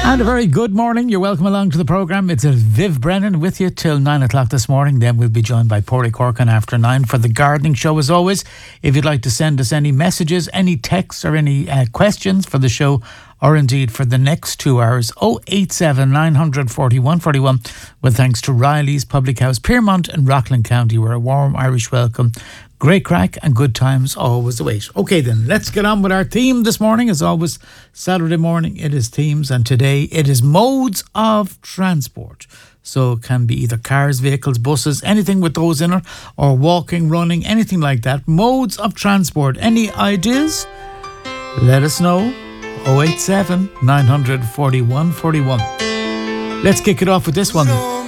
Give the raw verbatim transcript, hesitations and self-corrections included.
And a very good morning. You're welcome along to the programme. It's a Viv Brennan with you till nine o'clock this morning. Then we'll be joined by Porty Corkin after nine for the gardening show as always. If you'd like to send us any messages, any texts or any uh, questions for the show or indeed for the next two hours, oh eight seven, nine four one, four one. With thanks to Riley's Public House, Piermont and Rockland County, where a warm Irish welcome. Great crack and good times always await. Okay then, let's get on with our theme this morning. As always, Saturday morning it is themes, and today it is modes of transport. So it can be either cars, vehicles, buses, anything with those in it, or walking, running, anything like that. Modes of transport. Any ideas? Let us know. oh eight seven, nine four one, four one. Let's kick it off with this one.